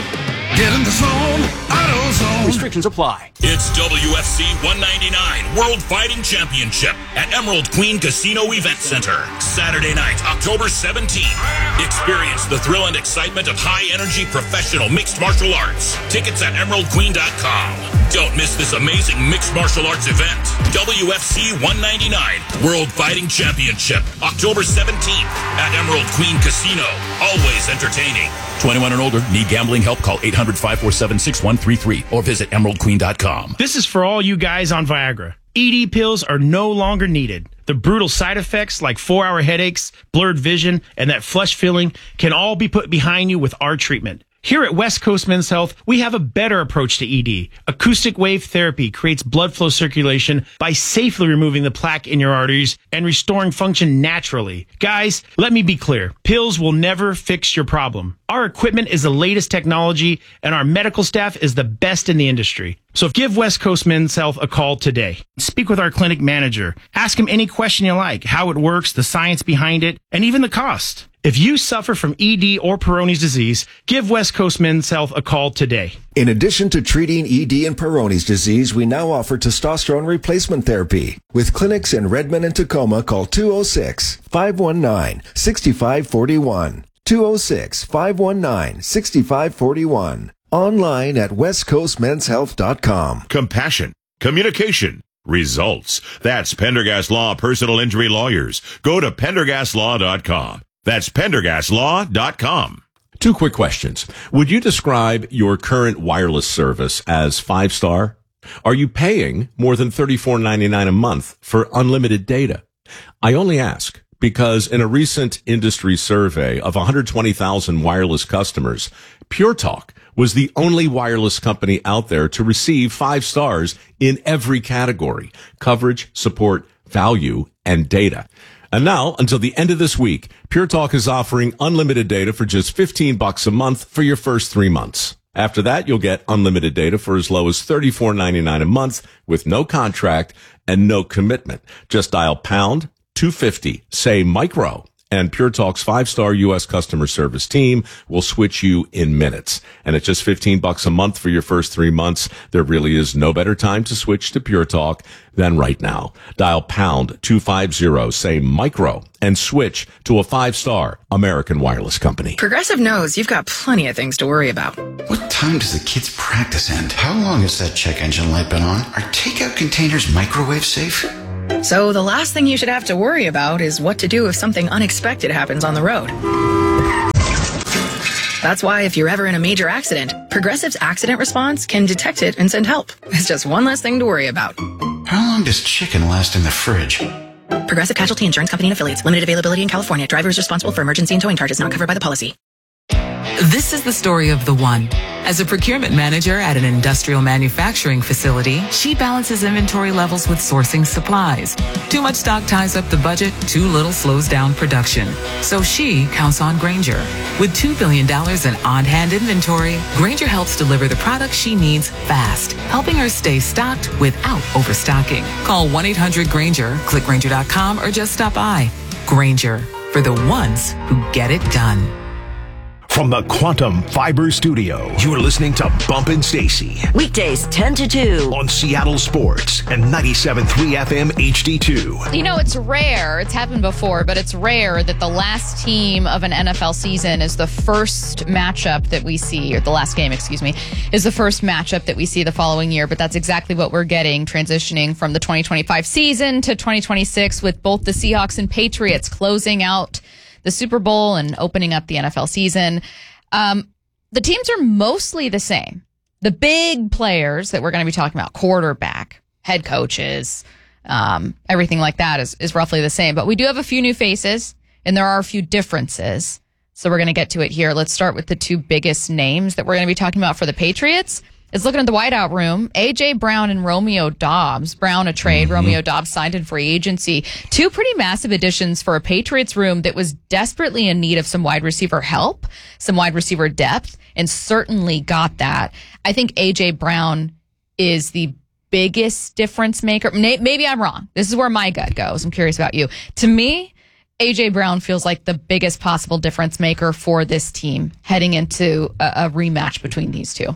Speaker 26: Get in the zone, AutoZone. Restrictions apply.
Speaker 27: It's W F C one ninety-nine World Fighting Championship at Emerald Queen Casino Event Center. Saturday night, October seventeenth. Experience the thrill and excitement of high-energy professional mixed martial arts. Tickets at emerald queen dot com. Don't miss this amazing mixed martial arts event. W F C one ninety-nine World Fighting Championship, October seventeenth at Emerald Queen Casino. Always entertaining. twenty-one and older. Need gambling help? Call eight hundred, five four seven, six one three three or visit emerald queen dot com.
Speaker 28: This is for all you guys on Viagra. E D pills are no longer needed. The brutal side effects like four-hour headaches, blurred vision, and that flush feeling can all be put behind you with our treatment. Here at West Coast Men's Health, we have a better approach to E D. Acoustic wave therapy creates blood flow circulation by safely removing the plaque in your arteries and restoring function naturally. Guys, let me be clear. Pills will never fix your problem. Our equipment is the latest technology, and our medical staff is the best in the industry. So give West Coast Men's Health a call today. Speak with our clinic manager. Ask him any question you like, how it works, the science behind it, and even the cost. If you suffer from E D or Peyronie's disease, give West Coast Men's Health a call today.
Speaker 29: In addition to treating E D and Peyronie's disease, we now offer testosterone replacement therapy. With clinics in Redmond and Tacoma, call two oh six, five one nine, six five four one. two oh six, five one nine, six five four one. Online at west coast men's health dot com.
Speaker 16: Compassion, communication, results. That's Pendergast Law Personal Injury Lawyers. Go to pendergast law dot com. That's pendergast law dot com.
Speaker 30: Two quick questions. Would you describe your current wireless service as five-star? Are you paying more than thirty-four ninety-nine a month for unlimited data? I only ask because in a recent industry survey of one hundred twenty thousand wireless customers, Pure Talk was the only wireless company out there to receive five stars in every category: coverage, support, value, and data. And now, until the end of this week, Pure Talk is offering unlimited data for just fifteen bucks a month for your first three months. After that, you'll get unlimited data for as low as thirty-four ninety-nine a month with no contract and no commitment. Just dial pound two fifty, say micro, and Pure Talk's five-star U S customer service team will switch you in minutes. And at just fifteen bucks a month for your first three months, there really is no better time to switch to Pure Talk than right now. Dial pound two fifty, say micro, and switch to a five-star American wireless company.
Speaker 31: Progressive knows you've got plenty of things to worry about.
Speaker 19: What time does the kids' practice end? How long has that check engine light been on? Are takeout containers microwave safe?
Speaker 31: So the last thing you should have to worry about is what to do if something unexpected happens on the road. That's why if you're ever in a major accident, Progressive's accident response can detect it and send help. It's just one less thing to worry about.
Speaker 19: How long does chicken last in the fridge?
Speaker 31: Progressive Casualty Insurance Company and Affiliates. Limited availability in California. Driver is responsible for emergency and towing charges not covered by the policy.
Speaker 3: This is the story of the one. As a procurement manager at an industrial manufacturing facility, she balances inventory levels with sourcing supplies. Too much stock ties up the budget, too little slows down production. So she counts on Grainger. With two billion dollars in on-hand inventory, Grainger helps deliver the products she needs fast, helping her stay stocked without overstocking. Call one eight hundred Grainger, click Grainger dot com, or just stop by. Grainger, for the ones who get it done.
Speaker 1: From the Quantum Fiber Studio, you're listening to Bumpin' Stacy.
Speaker 7: Weekdays ten to two.
Speaker 1: On Seattle Sports and ninety-seven point three F M H D two.
Speaker 2: You know, it's rare, it's happened before, but it's rare that the last team of an N F L season is the first matchup that we see, or the last game, excuse me, is the first matchup that we see the following year. But that's exactly what we're getting, transitioning from the twenty twenty-five season to twenty twenty-six, with both the Seahawks and Patriots closing out the Super Bowl and opening up the N F L season. Um, the teams are mostly the same. The big players that we're going to be talking about, quarterback, head coaches, um, everything like that is, is roughly the same. But we do have a few new faces, and there are a few differences. So we're going to get to it here. Let's start with the two biggest names that we're going to be talking about for the Patriots. Is looking at the whiteout room, A J. Brown and Romeo Doubs. Brown a trade, mm-hmm. Romeo Doubs signed in free agency. Two pretty massive additions for a Patriots room that was desperately in need of some wide receiver help, some wide receiver depth, and certainly got that. I think A J. Brown is the biggest difference maker. Maybe I'm wrong. This is where my gut goes. I'm curious about you. To me, A J. Brown feels like the biggest possible difference maker for this team heading into a, a rematch between these two.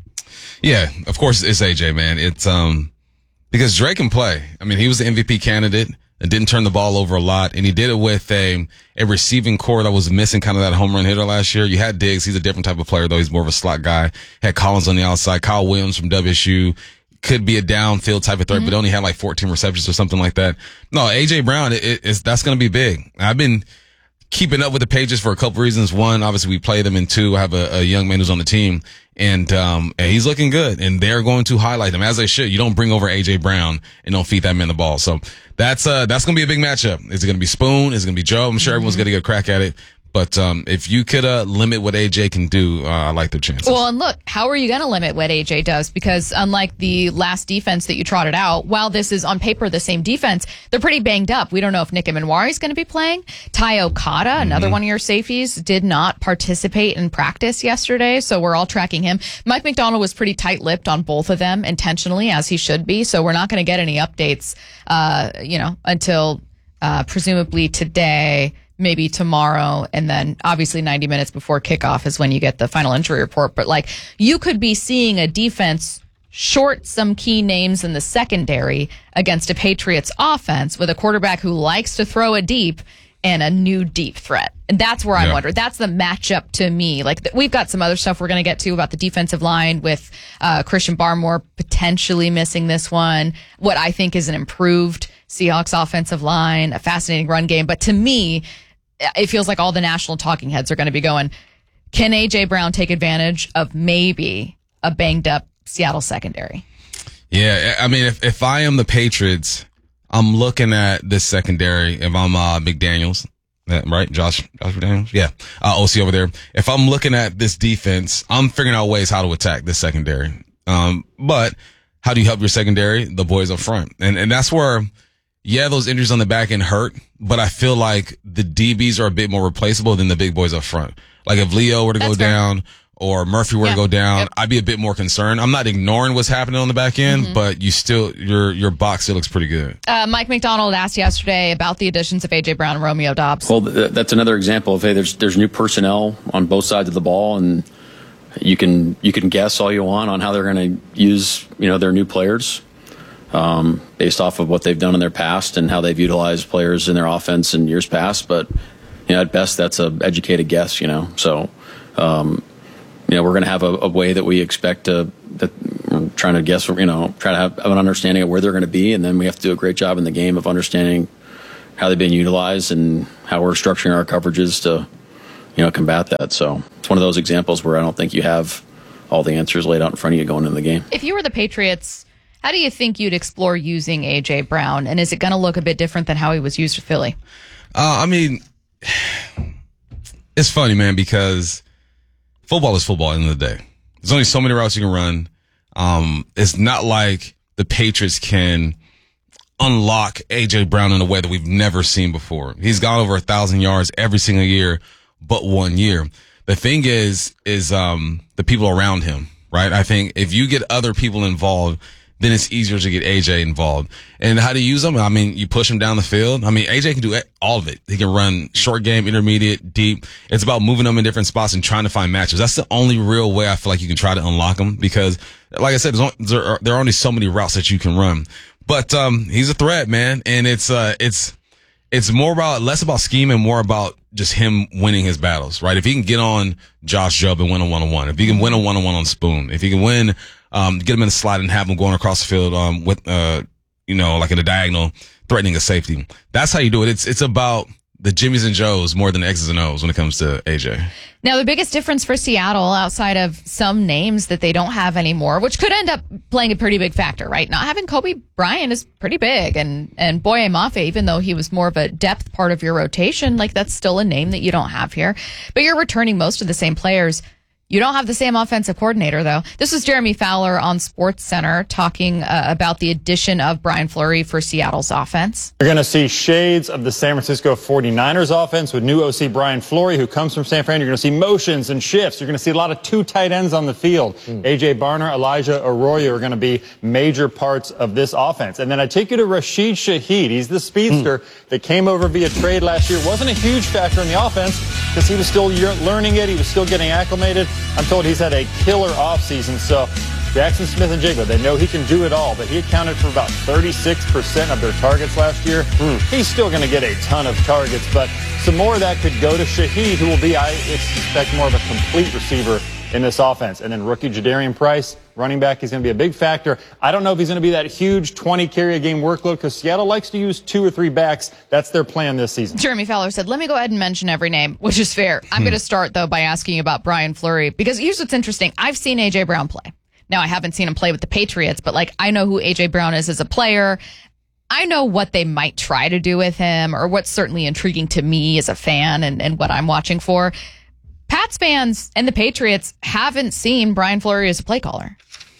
Speaker 4: Yeah, of course it's A J, man. It's um because Drake can play. I mean, he was the M V P candidate and didn't turn the ball over a lot, and he did it with a a receiving core that was missing kind of that home run hitter last year. You had Diggs. He's a different type of player, though. He's more of a slot guy. Had Collins on the outside. Kyle Williams from W S U could be a downfield type of threat, mm-hmm. but only had like fourteen receptions or something like that. No, A J. Brown, it, it, it's, that's going to be big. I've been keeping up with the Pages for a couple reasons. One, obviously we play them, and two, I have a, a young man who's on the team, and um and he's looking good, and they're going to highlight him as they should. You don't bring over A J. Brown and don't feed that man the ball. So that's uh that's gonna be a big matchup. Is it gonna be Spoon? Is it gonna be Joe? I'm sure mm-hmm. everyone's gonna get a crack at it. But um, if you could uh, limit what A J can do, uh, I like their chances.
Speaker 2: Well, and look, how are you going to limit what A J does? Because unlike the last defense that you trotted out, while this is on paper the same defense, they're pretty banged up. We don't know if Nick Emanwari is going to be playing. Ty Okada, mm-hmm. another one of your safeties, did not participate in practice yesterday, so we're all tracking him. Mike McDonald was pretty tight-lipped on both of them intentionally, as he should be, so we're not going to get any updates, uh, you know, until uh, presumably today, maybe tomorrow, and then obviously ninety minutes before kickoff is when you get the final injury report. But like, you could be seeing a defense short some key names in the secondary against a Patriots offense with a quarterback who likes to throw it deep and a new deep threat. And that's where I'm yeah. wondering. That's the matchup to me. Like, th- we've got some other stuff we're going to get to about the defensive line with uh, Christian Barmore potentially missing this one. What I think is an improved Seahawks offensive line, a fascinating run game. But to me, it feels like all the national talking heads are going to be going, can A J. Brown take advantage of maybe a banged up Seattle secondary?
Speaker 4: Yeah, I mean, if, if I am the Patriots, I'm looking at this secondary. If I'm uh, McDaniels, right? Josh, Josh McDaniels? Yeah. Uh, O C over there. If I'm looking at this defense, I'm figuring out ways how to attack this secondary. Um, but how do you help your secondary? The boys up front. And, and that's where, yeah, those injuries on the back end hurt, but I feel like the D Bs are a bit more replaceable than the big boys up front. Like if Leo were to That's go fair. down or Murphy were yeah. to go down, yep. I'd be a bit more concerned. I'm not ignoring what's happening on the back end, mm-hmm. but you still, your your box still looks pretty good.
Speaker 2: Uh, Mike McDonald asked yesterday about the additions of A J. Brown and Romeo Doubs.
Speaker 8: Well, th- that's another example of, hey, there's there's new personnel on both sides of the ball, and you can you can guess all you want on how they're going to use, you know, their new players. Um, based off of what they've done in their past and how they've utilized players in their offense in years past. But, you know, at best, that's an educated guess, you know. So, um, you know, we're going to have a, a way that we expect to, that we're trying to guess, you know, try to have, have an understanding of where they're going to be. And then we have to do a great job in the game of understanding how they've been utilized and how we're structuring our coverages to, you know, combat that. So it's one of those examples where I don't think you have all the answers laid out in front of you going into the game.
Speaker 2: If you were the Patriots, how do you think you'd explore using A J. Brown? And is it going to look a bit different than how he was used with Philly?
Speaker 4: Uh, I mean, it's funny, man, because football is football at the end of the day. There's only so many routes you can run. Um, it's not like the Patriots can unlock A J. Brown in a way that we've never seen before. He's gone over a thousand yards every single year, but one year. The thing is, is, um, the people around him, right? I think if you get other people involved, then it's easier to get A J involved. And how to use them? I mean, you push him down the field. I mean, A J can do all of it. He can run short game, intermediate, deep. It's about moving them in different spots and trying to find matches. That's the only real way I feel like you can try to unlock them because, like I said, there's only, there, are, there are only so many routes that you can run. But, um, he's a threat, man. And it's, uh, it's, it's more about, less about scheme and more about just him winning his battles, right? If he can get on Josh Jobe and win a one-on-one, if he can win a one-on-one on Spoon, if he can win, um, get him in the slide and have him going across the field, um, with, uh, you know, like in a diagonal, threatening a safety. That's how you do it. It's, it's about the Jimmies and Joes more than the X's and O's when it comes to A J.
Speaker 2: Now, the biggest difference for Seattle, outside of some names that they don't have anymore, which could end up playing a pretty big factor, right? Not having Kobe Bryant is pretty big, and and Boye Mafe, even though he was more of a depth part of your rotation, like that's still a name that you don't have here. But you're returning most of the same players. You don't have the same offensive coordinator, though. This is Jeremy Fowler on SportsCenter talking uh, about the addition of Brian Fleury for Seattle's offense.
Speaker 9: You're going to see shades of the San Francisco forty-niners offense with new O C Brian Fleury, who comes from San Fran. You're going to see motions and shifts. You're going to see a lot of two tight ends on the field. Mm. A J. Barner, Elijah Arroyo are going to be major parts of this offense. And then I take you to Rashid Shaheed. He's the speedster mm. that came over via trade last year. Wasn't a huge factor in the offense because he was still learning it. He was still getting acclimated. I'm told he's had a killer offseason, so Jackson Smith and Jigba, they know he can do it all, but he accounted for about thirty-six percent of their targets last year. Mm. He's still going to get a ton of targets, but some more of that could go to Shaheed, who will be, I expect, more of a complete receiver in this offense. And then rookie Jadarian Price, running back, he's going to be a big factor. I don't know if he's going to be that huge twenty carry a game workload because Seattle likes to use two or three backs. That's their plan this season.
Speaker 2: Jeremy Fowler said, let me go ahead and mention every name, which is fair. I'm hmm. going to start, though, by asking you about Brian Fleury because here's what's interesting. I've seen A J. Brown play. Now, I haven't seen him play with the Patriots, but like I know who A J. Brown is as a player. I know what they might try to do with him or what's certainly intriguing to me as a fan and, and what I'm watching for. Pats fans and the Patriots haven't seen Brian Fleury as a play caller.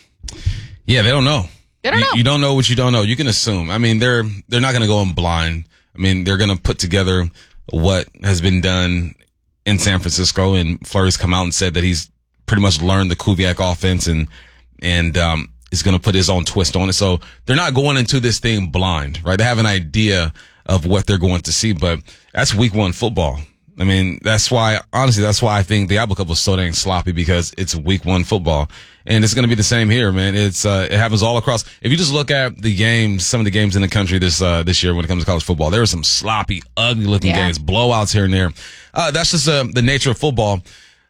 Speaker 4: Yeah, they don't know.
Speaker 2: They don't
Speaker 4: you,
Speaker 2: know.
Speaker 4: You don't know what you don't know. You can assume. I mean, they're they're not going to go in blind. I mean, they're going to put together what has been done in San Francisco, and Fleury's come out and said that he's pretty much learned the Kubiak offense and and um is going to put his own twist on it. So they're not going into this thing blind, right? They have an idea of what they're going to see, but that's week one football. I mean, that's why, honestly, that's why I think the Apple Cup was so dang sloppy because it's week one football. And it's going to be the same here, man. It's, uh, it happens all across. If you just look at the games, some of the games in the country this, uh, this year when it comes to college football, there were some sloppy, ugly looking yeah. games, blowouts here and there. Uh, that's just, uh, the nature of football.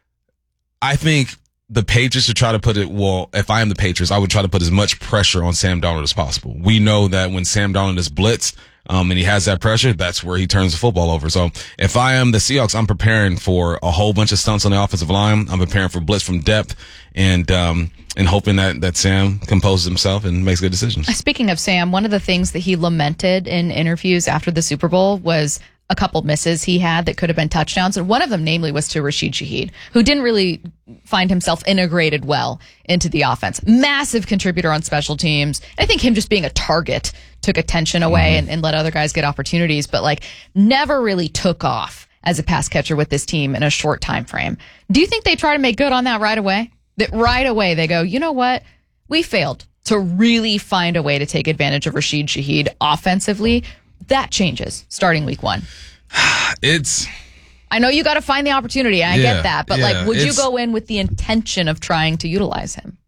Speaker 4: I think the Patriots should try to put it, well, if I am the Patriots, I would try to put as much pressure on Sam Darnold as possible. We know that when Sam Darnold is blitzed, Um, and he has that pressure, that's where he turns the football over. So if I am the Seahawks, I'm preparing for a whole bunch of stunts on the offensive line. I'm preparing for blitz from depth and, um, and hoping that, that Sam composes himself and makes good decisions.
Speaker 2: Speaking of Sam, one of the things that he lamented in interviews after the Super Bowl was a couple misses he had that could have been touchdowns. And one of them, namely, was to Rashid Shaheed, who didn't really find himself integrated well into the offense. Massive contributor on special teams. I think him just being a target took attention away mm-hmm. and, and let other guys get opportunities, but like never really took off as a pass catcher with this team in a short time frame. Do you think they try to make good on that right away? That right away they go, you know what? We failed to really find a way to take advantage of Rashid Shaheed offensively. That changes starting week one.
Speaker 4: It's.
Speaker 2: I know you got to find the opportunity. I
Speaker 4: yeah,
Speaker 2: get that. But,
Speaker 4: yeah,
Speaker 2: like, would you go in with the intention of trying to utilize him?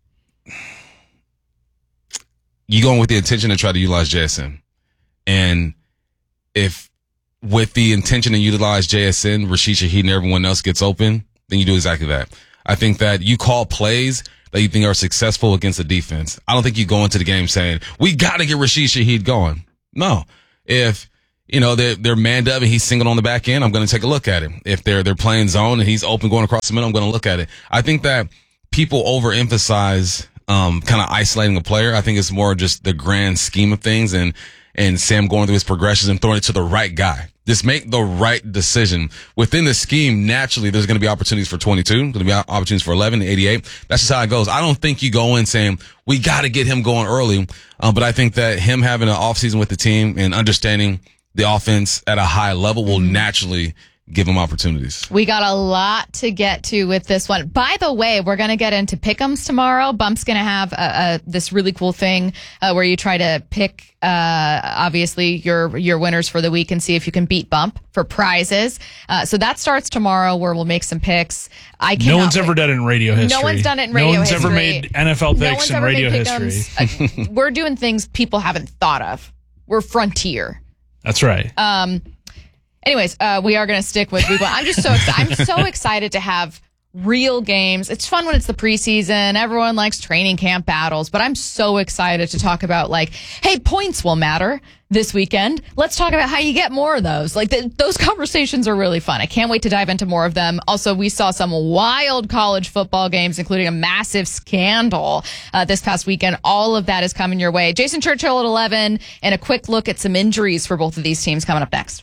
Speaker 4: You going with the intention to try to utilize J S N. And if with the intention to utilize J S N, Rashid Shaheed and everyone else gets open, then you do exactly that. I think that you call plays that you think are successful against the defense. I don't think you go into the game saying, we got to get Rashid Shaheed going. No. If, you know, they're, they're manned up and he's singled on the back end, I'm going to take a look at him. If they're, they're playing zone and he's open going across the middle, I'm going to look at it. I think that people overemphasize um, kind of isolating a player. I think it's more just the grand scheme of things, and and Sam going through his progressions and throwing it to the right guy. Just make the right decision. Within the scheme, naturally, there's going to be opportunities for twenty-two, going to be opportunities for eleven, eighty-eight. That's just how it goes. I don't think you go in saying, we got to get him going early. Um, but I think that him having an offseason with the team and understanding the offense at a high level will naturally give him opportunities.
Speaker 2: We got a lot to get to with this one. By the way, we're going to get into pick'ems tomorrow. Bump's going to have a, a, this really cool thing uh, where you try to pick, uh, obviously, your your winners for the week and see if you can beat Bump for prizes. Uh, so that starts tomorrow, where we'll make some picks. I
Speaker 10: No one's ever done it in radio history.
Speaker 2: No one's done it in radio
Speaker 10: history. No one's
Speaker 2: history.
Speaker 10: ever made N F L
Speaker 2: No
Speaker 10: picks
Speaker 2: one's
Speaker 10: in
Speaker 2: ever
Speaker 10: radio
Speaker 2: made
Speaker 10: history.
Speaker 2: pick'ems. Uh, we're doing things people haven't thought of. We're frontier.
Speaker 10: That's right.
Speaker 2: Um. Anyways, uh, we are going to stick with week one. I'm just so excited. I'm so excited to have real games. It's fun when it's the preseason. Everyone likes training camp battles, but I'm so excited to talk about, like, hey, points will matter this weekend. Let's talk about how you get more of those. Like, the, those conversations are really fun. I can't wait to dive into more of them. Also, we saw some wild college football games, including a massive scandal uh, this past weekend. All of that is coming your way. Jason Churchill at eleven, and a quick look at some injuries for both of these teams coming up next.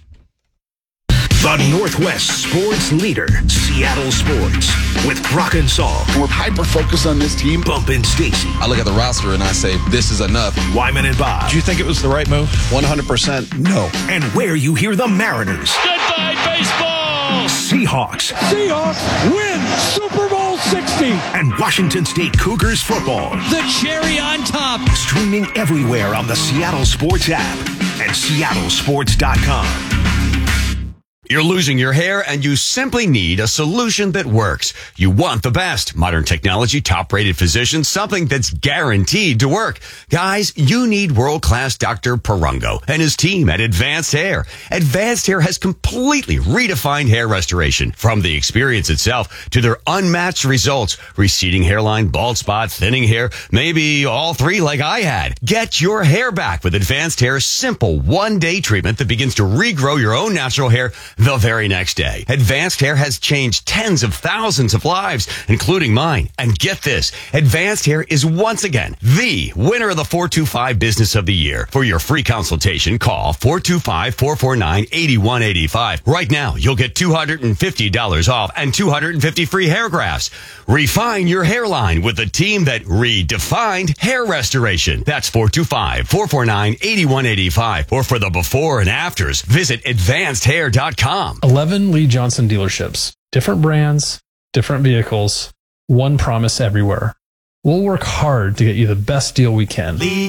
Speaker 1: The Northwest sports leader, Seattle Sports, with Brock and Saul.
Speaker 11: We're hyper-focused on this team.
Speaker 1: Bump and Stacy.
Speaker 4: I look at the roster and I say, this is enough.
Speaker 1: Wyman and Bob.
Speaker 11: Do you think it was the right move? one hundred percent no.
Speaker 1: And where you hear the Mariners.
Speaker 12: Goodbye, baseball!
Speaker 1: Seahawks.
Speaker 12: Seahawks win Super Bowl sixty.
Speaker 1: And Washington State Cougars football.
Speaker 12: The cherry on top.
Speaker 1: Streaming everywhere on the Seattle Sports app and seattle sports dot com.
Speaker 13: You're losing your hair and you simply need a solution that works. You want the best. Modern technology, top-rated physicians, something that's guaranteed to work. Guys, you need world-class Doctor Perungo and his team at Advanced Hair. Advanced Hair has completely redefined hair restoration. From the experience itself to their unmatched results. Receding hairline, bald spot, thinning hair, maybe all three like I had. Get your hair back with Advanced Hair's simple one-day treatment that begins to regrow your own natural hair the very next day. Advanced Hair has changed tens of thousands of lives, including mine. And get this, Advanced Hair is once again the winner of the four two five Business of the Year. For your free consultation, call four two five, four four nine, eight one eight five. Right now, you'll get two hundred fifty dollars off and two hundred fifty free hair grafts. Refine your hairline with a team that redefined hair restoration. That's four two five, four four nine, eight one eight five. Or for the before and afters, visit advanced hair dot com.
Speaker 14: eleven Lee Johnson dealerships. Different brands, different vehicles, one promise everywhere. We'll work hard to get you the best deal we can.
Speaker 13: Lee